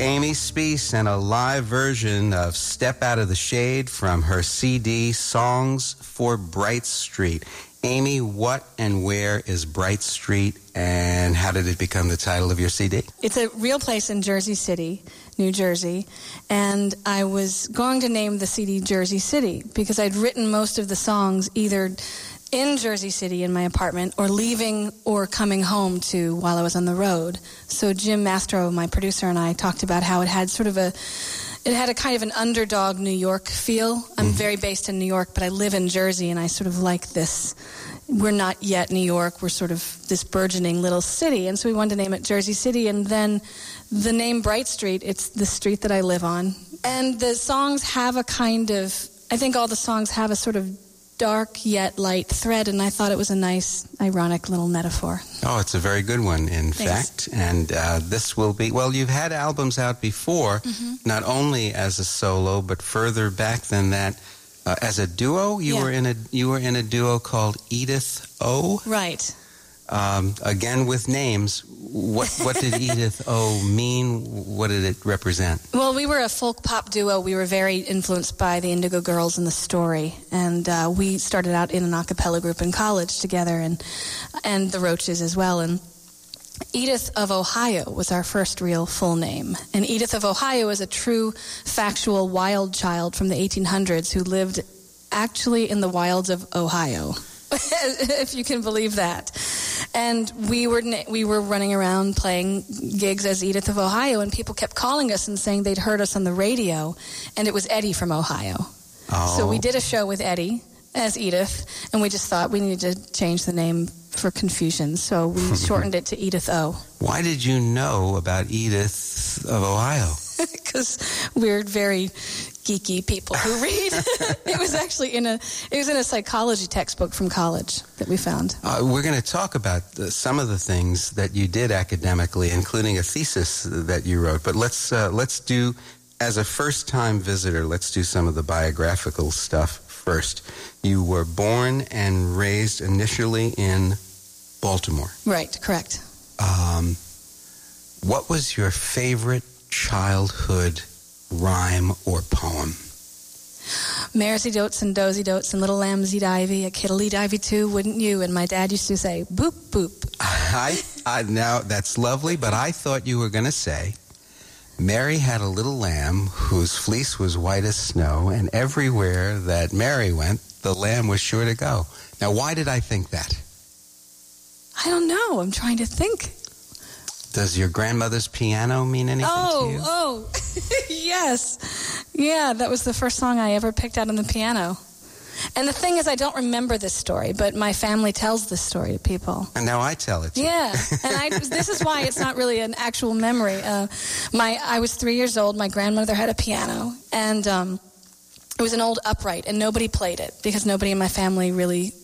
Amy Speece and a live version of Step Out of the Shade from her CD, Songs for Bright Street. Amy, what and where is Bright Street, and how did it become the title of your CD? It's a real place in Jersey City, New Jersey, and I was going to name the CD Jersey City because I'd written most of the songs either in Jersey City in my apartment or leaving or coming home to while I was on the road. So Jim Mastro, my producer, and I talked about how it had a kind of an underdog New York feel. I'm very based in New York, but I live in Jersey, and I sort of like this. We're not yet New York. We're sort of this burgeoning little city, and so we wanted to name it Jersey City. And then the name Bright Street, it's the street that I live on. And the songs have a kind of, I think all the songs have a sort of dark yet light thread, and I thought it was a nice, ironic little metaphor. Oh, it's a very good one, in fact. And this will be, well, you've had albums out before, not only as a solo, but further back than that, as a duo. You were in a duo called Edith O. Right. Again with names. What did Edith O mean? What did it represent? Well, we were a folk pop duo. We were very influenced by the Indigo Girls and The Story, and we started out in an a cappella group in college together, and the Roaches as well. And Edith of Ohio was our first real full name. And Edith of Ohio is a true, factual wild child from the 1800s who lived actually in the wilds of Ohio, if you can believe that. And we were running around playing gigs as Edith of Ohio, and people kept calling us and saying they'd heard us on the radio, and it was Eddie from Ohio. Oh. So we did a show with Eddie as Edith, and we just thought we needed to change the name for confusion, so we shortened it to Edith O. Why did you know about Edith of Ohio? Because we're very geeky people who read. It was actually in a psychology textbook from college that we found. We're going to talk about some of the things that you did academically, including a thesis that you wrote. But let's do, as a first-time visitor, let's do some of the biographical stuff first. You were born and raised initially in Baltimore. Right, correct. What was your favorite childhood rhyme or poem? Maresy dotes and dozy dotes and little lambs eat ivy, a kit'll eat ivy too, wouldn't you? And my dad used to say, boop, boop. Now, that's lovely, but I thought you were going to say, Mary had a little lamb whose fleece was white as snow, and everywhere that Mary went, the lamb was sure to go. Now, why did I think that? I don't know. I'm trying to think. Does your grandmother's piano mean anything to you? Oh, yes. Yeah, that was the first song I ever picked out on the piano. And the thing is, I don't remember this story, but my family tells this story to people. And now I tell it to you. Yeah, and this is why it's not really an actual memory. I was 3 years old. My grandmother had a piano, and it was an old upright, and nobody played it because nobody in my family really